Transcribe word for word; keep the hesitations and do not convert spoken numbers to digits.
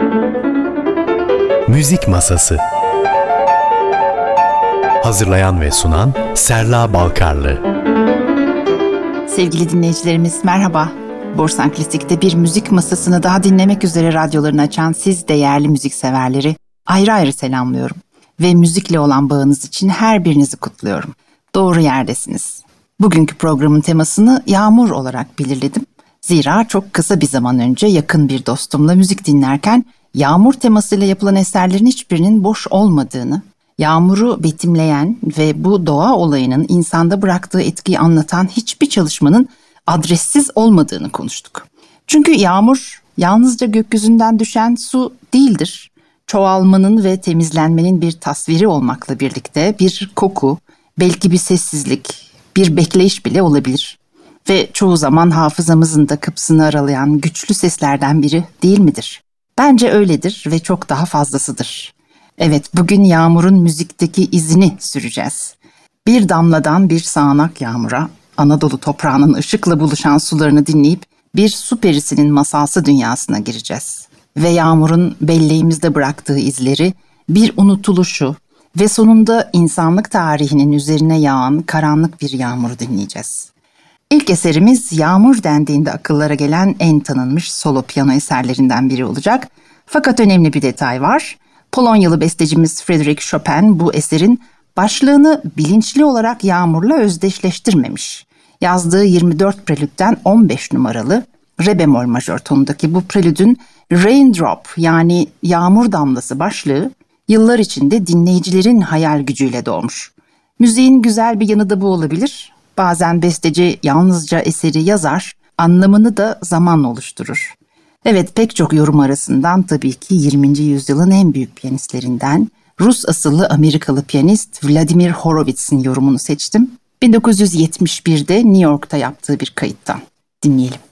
Müzik Masası. Hazırlayan ve sunan Serla Balkarlı. Sevgili dinleyicilerimiz merhaba. Borsan Klasik'te bir müzik masasını daha dinlemek üzere radyolarını açan siz değerli müzikseverleri ayrı ayrı selamlıyorum. Ve müzikle olan bağınız için her birinizi kutluyorum. Doğru yerdesiniz. Bugünkü programın temasını yağmur olarak belirledim. Zira çok kısa bir zaman önce yakın bir dostumla müzik dinlerken yağmur temasıyla yapılan eserlerin hiçbirinin boş olmadığını, yağmuru betimleyen ve bu doğa olayının insanda bıraktığı etkiyi anlatan hiçbir çalışmanın adressiz olmadığını konuştuk. Çünkü yağmur yalnızca gökyüzünden düşen su değildir. Çoğalmanın ve temizlenmenin bir tasviri olmakla birlikte bir koku, belki bir sessizlik, bir bekleyiş bile olabilir. Ve çoğu zaman hafızamızın da kapısını aralayan güçlü seslerden biri değil midir? Bence öyledir ve çok daha fazlasıdır. Evet, bugün yağmurun müzikteki izini süreceğiz. Bir damladan bir sağanak yağmura, Anadolu toprağının ışıkla buluşan sularını dinleyip bir su perisinin masalsı dünyasına gireceğiz. Ve yağmurun belleğimizde bıraktığı izleri, bir unutuluşu ve sonunda insanlık tarihinin üzerine yağan karanlık bir yağmuru dinleyeceğiz. İlk eserimiz yağmur dendiğinde akıllara gelen en tanınmış solo piyano eserlerinden biri olacak. Fakat önemli bir detay var. Polonyalı bestecimiz Frédéric Chopin bu eserin başlığını bilinçli olarak yağmurla özdeşleştirmemiş. Yazdığı yirmi dört prelütten on beş numaralı re bemol majör tonundaki bu prelüdün Raindrop yani yağmur damlası başlığı yıllar içinde dinleyicilerin hayal gücüyle doğmuş. Müziğin güzel bir yanı da bu olabilir. Bazen besteci yalnızca eseri yazar, anlamını da zamanla oluşturur. Evet, pek çok yorum arasından tabii ki yirminci yüzyılın en büyük piyanistlerinden Rus asıllı Amerikalı piyanist Vladimir Horowitz'in yorumunu seçtim. bin dokuz yüz yetmiş birde New York'ta yaptığı bir kayıttan dinleyelim.